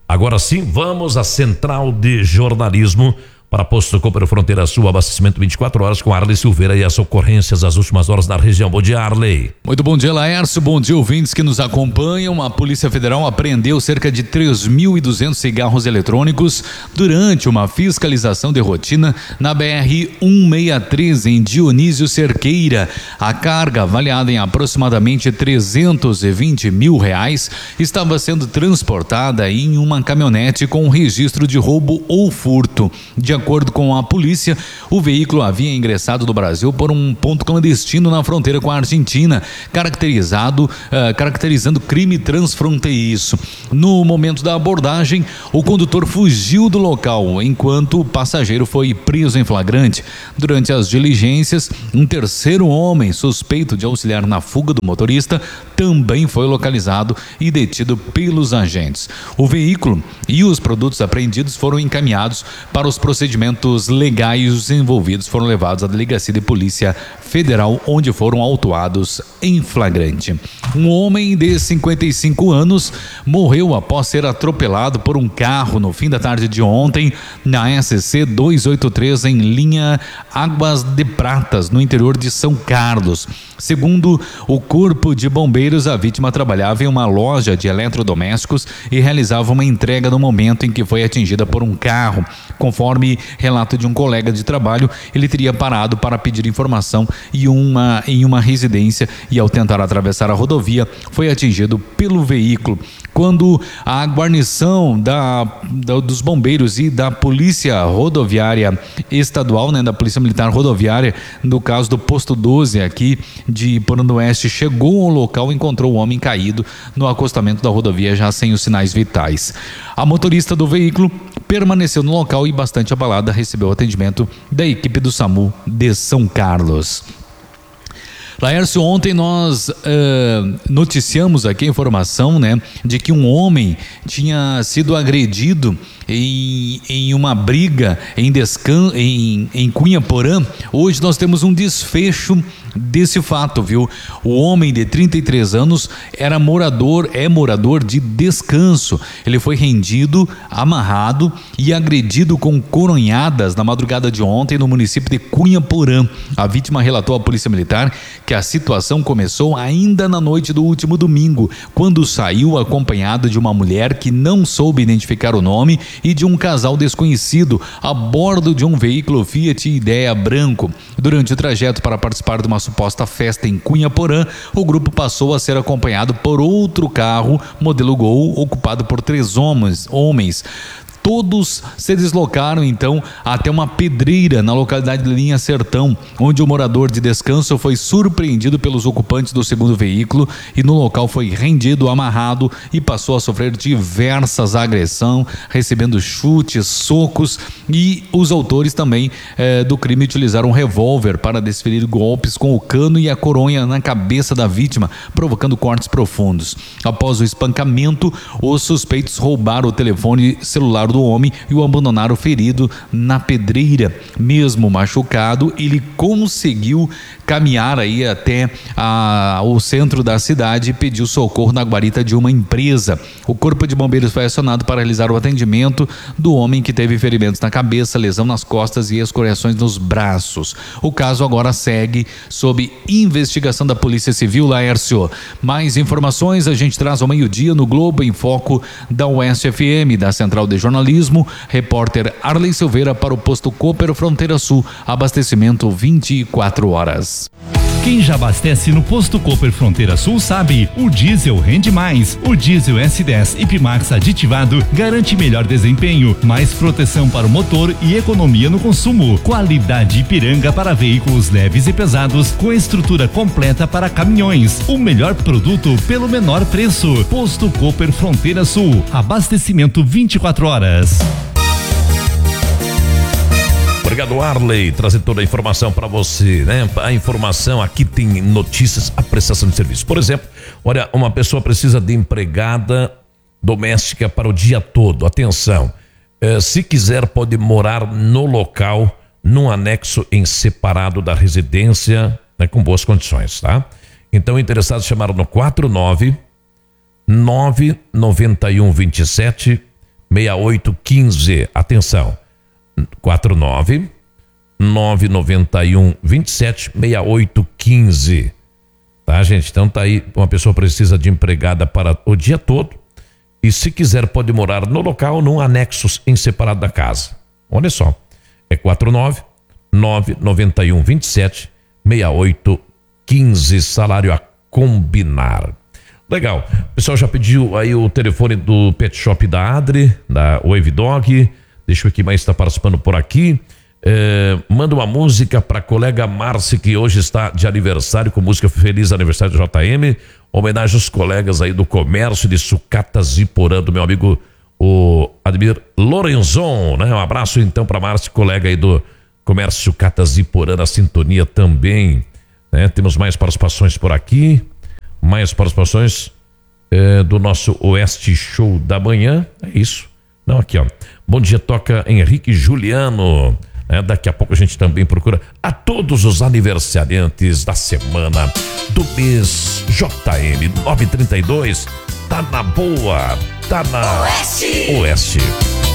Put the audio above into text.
Agora sim, vamos à Central de Jornalismo para Posto Cooper Fronteira Sul, abastecimento 24 horas com Arley Silveira e as ocorrências das últimas horas na região. Bom dia, Arley. Muito bom dia, Laércio. Bom dia, ouvintes que nos acompanham. A Polícia Federal apreendeu cerca de 3.200 cigarros eletrônicos durante uma fiscalização de rotina na BR-163 em Dionísio Cerqueira. A carga, avaliada em aproximadamente R$320 mil, estava sendo transportada em uma caminhonete com registro de roubo ou furto. De acordo com a polícia, o veículo havia ingressado no Brasil por um ponto clandestino na fronteira com a Argentina, caracterizando crime transfronteiriço. No momento da abordagem, o condutor fugiu do local, enquanto o passageiro foi preso em flagrante. Durante as diligências, um terceiro homem suspeito de auxiliar na fuga do motorista também foi localizado e detido pelos agentes. O veículo e os produtos apreendidos foram encaminhados para os procedimentos legais. Os envolvidos foram levados à Delegacia de Polícia Federal, onde foram autuados em flagrante. Um homem de 55 anos morreu após ser atropelado por um carro no fim da tarde de ontem na SC 283 em linha Águas de Pratas, no interior de São Carlos. Segundo o Corpo de Bombeiros, a vítima trabalhava em uma loja de eletrodomésticos e realizava uma entrega no momento em que foi atingida por um carro. Conforme relato de um colega de trabalho, ele teria parado para pedir informação em uma residência e, ao tentar atravessar a rodovia, foi atingido pelo veículo. Quando a guarnição dos bombeiros e da Polícia Rodoviária Estadual, da Polícia Militar Rodoviária, no caso do posto 12 aqui de Porão do Oeste, chegou ao local, encontrou o homem caído no acostamento da rodovia, já sem os sinais vitais. A motorista do veículo permaneceu no local e, bastante abalada, recebeu atendimento da equipe do SAMU de São Carlos. Laércio, ontem nós noticiamos aqui a informação, de que um homem tinha sido agredido em uma briga em Cunha-Porã. Hoje nós temos um desfecho desse fato, viu? O homem de 33 anos é morador de Descanso. Ele foi rendido, amarrado e agredido com coronhadas na madrugada de ontem no município de Cunha-Porã. A vítima relatou à Polícia Militar que a situação começou ainda na noite do último domingo, quando saiu acompanhado de uma mulher que não soube identificar o nome e de um casal desconhecido a bordo de um veículo Fiat Idea branco. Durante o trajeto para participar de uma suposta festa em Cunha-Porã, o grupo passou a ser acompanhado por outro carro modelo Gol ocupado por 3 homens. Todos se deslocaram então até uma pedreira na localidade de Linha Sertão, onde o morador de Descanso foi surpreendido pelos ocupantes do segundo veículo e no local foi rendido, amarrado e passou a sofrer diversas agressões, recebendo chutes, socos, e os autores também do crime utilizaram um revólver para desferir golpes com o cano e a coronha na cabeça da vítima, provocando cortes profundos. Após o espancamento, os suspeitos roubaram o telefone celular do homem e o abandonaram ferido na pedreira. Mesmo machucado, ele conseguiu caminhar aí até o centro da cidade e pediu socorro na guarita de uma empresa. O Corpo de Bombeiros foi acionado para realizar o atendimento do homem, que teve ferimentos na cabeça, lesão nas costas e escoriações nos braços. O caso agora segue sob investigação da Polícia Civil, Laércio. Mais informações a gente traz ao meio-dia no Globo em Foco da Oeste FM, da Central de Jornalismo. Repórter Arley Silveira para o Posto Cooper Fronteira Sul, abastecimento 24 horas. Quem já abastece no Posto Cooper Fronteira Sul sabe, o diesel rende mais. O diesel S10 Ipmax aditivado garante melhor desempenho, mais proteção para o motor e economia no consumo. Qualidade Ipiranga para veículos leves e pesados, com estrutura completa para caminhões. O melhor produto pelo menor preço. Posto Cooper Fronteira Sul, abastecimento 24 horas. Obrigado, Arley, trazendo toda a informação para você, A informação aqui tem notícias, a prestação de serviço. Por exemplo, olha, uma pessoa precisa de empregada doméstica para o dia todo. Atenção, se quiser pode morar no local, num anexo em separado da residência, com boas condições, tá? Então, interessados chamaram no 49 991 27 6815. Atenção, 49 991 27 6815. Tá, gente? Então tá aí, uma pessoa precisa de empregada para o dia todo e se quiser pode morar no local, num anexo em separado da casa. Olha só, é 49 991 27 6815, salário a combinar. Legal, o pessoal já pediu aí o telefone do Pet Shop da Adri, da Wave Dog. Deixa eu ver quem mais está participando por aqui. Manda uma música para a colega Márcia, que hoje está de aniversário, com música Feliz Aniversário do JM. Homenagem aos colegas aí do comércio de Sucatas e Porã, do meu amigo o Admir Lorenzon, né? Um abraço então para Márcia, colega aí do comércio Sucatas e Porã, na sintonia também, né? Temos mais participações por aqui, mais participações do nosso Oeste Show da manhã. É isso. Não, aqui ó, bom dia, toca Henrique Juliano. Daqui a pouco a gente também procura a todos os aniversariantes da semana do mês. JM 932, tá na boa, tá na Oeste.